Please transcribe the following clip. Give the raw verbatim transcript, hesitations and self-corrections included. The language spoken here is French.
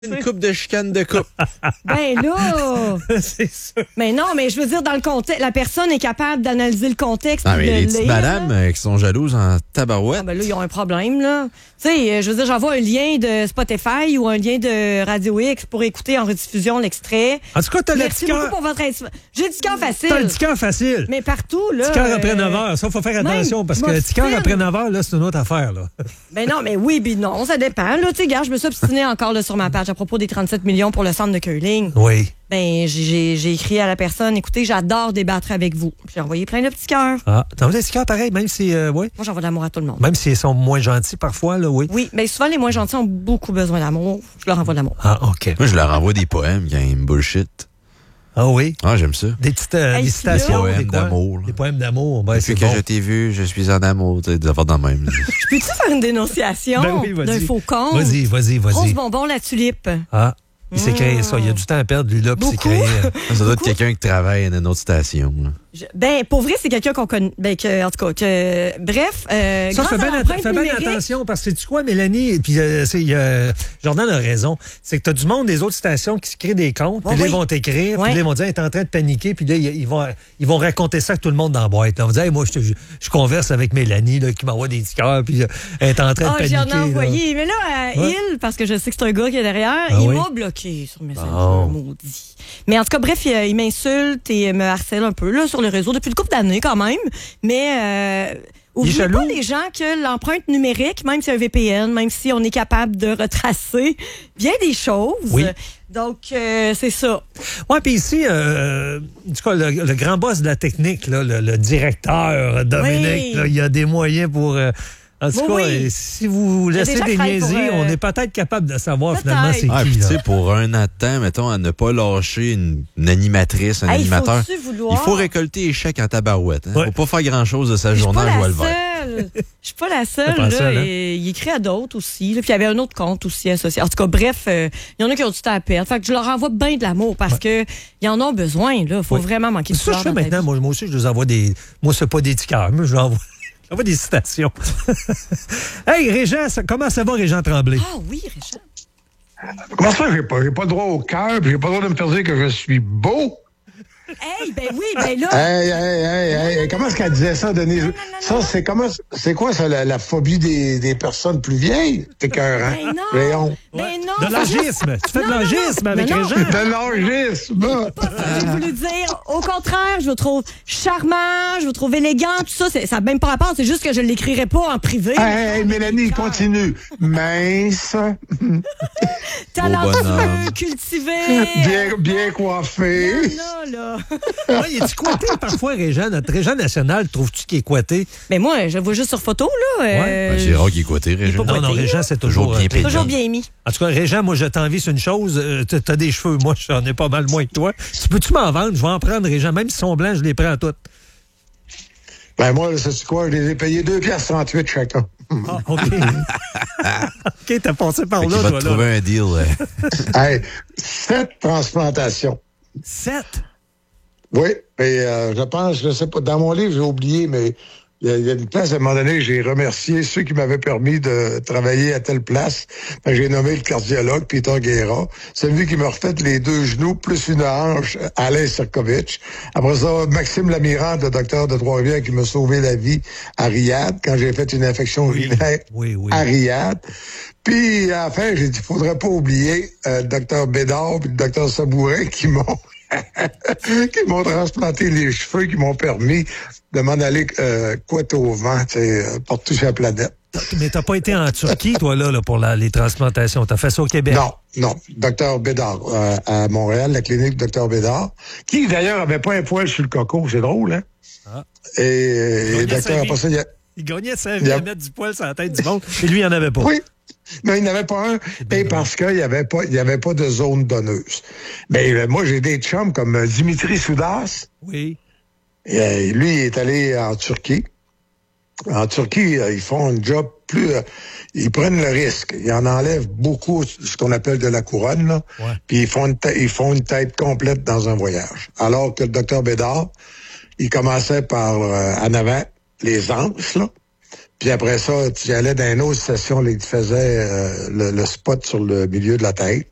Une coupe de chicane de coupe. Ben là! C'est sûr. Mais non, mais je veux dire, dans le contexte, la personne est capable d'analyser le contexte. Non, puis mais de les petites lire, madames là. euh, qui sont jalouses en tabarouette. Ah ben là, ils ont un problème, là. Tu sais, je veux dire, j'envoie un lien de Spotify ou un lien de Radio X pour écouter en rediffusion l'extrait. En tout cas, t'as le Merci petit beaucoup cœur. pour votre... ins- J'ai du cœur facile. T'as le petit cœur facile. Mais partout, là... Petit cœur après euh, neuf heures. Ça, il faut faire attention même parce que le petit cœur muffin. après neuf heures, là, c'est une autre affaire, là. Ben non, mais oui, ben non, ça dépend. Là, tu sais, gars, je me suis obstinée encore là, sur ma page à propos des trente-sept millions pour le centre de curling. Oui. Ben, j'ai j'ai écrit à la personne, écoutez, j'adore débattre avec vous. J'ai envoyé plein de petits cœurs. Ah, t'en veux des petits cœurs pareil, même si, euh, oui. Moi, j'envoie de l'amour à tout le monde. Même s'ils sont moins gentils parfois, là, oui. Oui, mais souvent, les moins gentils ont beaucoup besoin d'amour. Je leur envoie de l'amour. Ah, OK. Moi, je leur envoie des poèmes quand ils me bullshit. Ah oui. Ah, j'aime ça. Des petites euh, Hey, des citations. là. Des Poèmes quoi? d'amour, là. Des poèmes d'amour. Ben, c'est Depuis que bon. je t'ai vu, je suis en amour. Tu sais, des affaires de même. Peux-tu faire une dénonciation Ben oui, vas-y. d'un faux con? Vas-y, vas-y, Rose vas-y. bonbon, la tulipe. Ah, il s'est créé ça. Il y a du temps à perdre, lui, là, puis il s'est Beaucoup. créé. euh, Ça doit être quelqu'un qui travaille à une autre station. là. Je- ben, pour vrai, c'est quelqu'un qu'on connaît. Ben, que, en tout cas, que. Bref. Euh, Ça, grâce fais à bien, l'empreinte atta- fais bien numérique- attention parce que tu quoi, Mélanie, puis euh, c'est, euh, Jordan a raison. C'est que tu as du monde des autres stations qui se créent des comptes, puis Oh, là, oui. ils vont t'écrire, Ouais. puis là, ils vont dire, elle est en train de paniquer, puis là, ils, ils vont, ils vont raconter ça à tout le monde dans la boîte. Là. On va dire, hey, moi, je, te- je, je converse avec Mélanie, là, qui m'envoie des petits cœurs, puis euh, elle est en train de Ah, paniquer. j'en ai là. envoyé. Mais là, à Ouais. il, parce que je sais que c'est un gars qui est derrière, Ah il oui? m'a bloqué sur Messenger, Bon. maudit. Mais en tout cas, bref, il, il m'insulte et me harcèle un peu là, sur le réseau depuis une couple d'années quand même. Mais euh, oubliez jaloux? pas les gens que l'empreinte numérique, même si c'est un V P N, même si on est capable de retracer bien des choses. Oui. Donc, euh, c'est ça. Ouais, puis ici, euh, en tout cas, le, le grand boss de la technique, là, le, le directeur Dominique, Oui. là, il y a des moyens pour. euh, en tout Oui, cas, oui. euh, si vous Il y a des laissez gens des qui travaillent pour, niaiseries, euh, on est peut-être capable de savoir peut-être. finalement c'est Ah, qui. puis tu là. sais, pour un an de temps, mettons, à ne pas lâcher une, une animatrice, un Hey, animateur, faut-tu vouloir? il faut récolter les chèques en tabarouette. Hein? Ouais. Faut pas faire grand-chose de sa Je suis journée pas à jouer la le vert. seule. Je suis pas la seule. T'es pas la là, seule, hein? et il écrit à d'autres aussi. Là, puis il y avait un autre compte aussi associé. En tout cas, bref, euh, il y en a qui ont du temps à perdre. Fait que je leur envoie bien de l'amour parce que ils en ont besoin. Il faut Oui. vraiment manquer de C'est ça que je fleurs fais dans ta maintenant. vie. Moi, moi aussi, je les envoie des. Moi, c'est pas des petits cœurs. Moi, je leur envoie, j'envoie des citations. Hey, Régent, ça- comment ça va, Régent Tremblay? Ah oui, Richard. Comment ça, j'ai pas, j'ai pas le droit au cœur, puis j'ai pas le droit de me faire dire que je suis beau? Hey, ben oui, ben là. Hey, hey, hey, hey, comment est-ce qu'elle disait ça, Denise? Ça, c'est comment, c'est quoi ça, la, la phobie des, des personnes plus vieilles? T'es cœur, hein? Ben non. Léon. Ben non. De c'est l'angisme. juste- Tu fais de Non, non, non. l'angisme avec Non, non. Régent. De l'angisme! Pas ça que j'ai voulu dire. Au contraire, je vous trouve charmant, je vous trouve élégant, tout ça, c'est- ça n'a même pas rapport, c'est juste que je ne l'écrirai pas en privé. Hey, hey, Mélanie, continue. Mince, Talentueux, bonhomme. cultivé. bien, bien coiffé. Là, là. Ouais, il est-tu coité parfois, Régent? Notre Régent national, trouves-tu qu'il est coité? Mais moi, je le vois juste sur photo, là. euh, Ben, c'est rare qu'il est côté, Régent. pas Non, non, coité, Régent, c'est toujours, Toujours bien euh, payé. Toujours bien mis. En tout cas, Régent, moi, je t'envie sur une chose. Euh, t'as t'as des cheveux. Moi, j'en ai pas mal moins que toi. Tu peux-tu m'en vendre? Je vais en prendre, Régent. Même s'ils sont blancs, je les prends toutes. Ben, moi, c'est quoi? Je les ai payés deux piastres trente-huit chacun. Ah, OK. OK, t'as passé par Fait qu'il là, va toi, te là. trouver un deal. euh. Hey, sept transplantations. Sept? Oui, mais euh, je pense, je sais pas, dans mon livre, j'ai oublié, mais il y, a- il y a une place, à un moment donné, j'ai remercié ceux qui m'avaient permis de travailler à telle place. Fait que j'ai nommé le cardiologue, Peter Guerra. C'est lui qui m'a refait les deux genoux, plus une hanche, Alain Serkovitch. Après ça, Maxime Lamirande, le docteur de Trois-Rivières, qui m'a sauvé la vie à Riyad, quand j'ai fait une infection urinaire Oui, oui. à Riyad. Puis, à la fin, j'ai dit, faudrait pas oublier euh, le docteur Bédard et le docteur Sabourin qui m'ont qui m'ont transplanté les cheveux, qui m'ont permis de m'en aller euh, couette au vent, tu sais, euh, partout sur la planète. Mais t'as pas été en Turquie, toi, là, là pour la- les transplantations. T'as fait ça au Québec. Non, non. Docteur Bédard, euh, à Montréal, la clinique Docteur Bédard, qui d'ailleurs avait pas un poil sur le coco, c'est drôle, hein? Ah. Et, et gagnait docteur, sa après ça, il y a... Il gagnait sa Il vie y a- à mettre du poil sur la tête du monde. Et lui, il en avait pas. Oui. Mais il n'y en avait pas un, et parce qu'il n'y avait pas, il y avait pas de zone donneuse. Mais euh, moi, j'ai des chums comme euh, Dimitri Soudas. Oui. Et, euh, lui, il est allé en Turquie. En Turquie, euh, ils font un job plus... euh, ils prennent le risque. Ils en enlèvent beaucoup, ce qu'on appelle de la couronne, là. Ouais. Puis ils font, une tête- ils font une tête complète dans un voyage. Alors que le docteur Bédard, il commençait par, euh, en avant, les anses, là. Puis après ça, tu allais dans une autre station, là, il te faisait euh, le, le spot sur le milieu de la tête.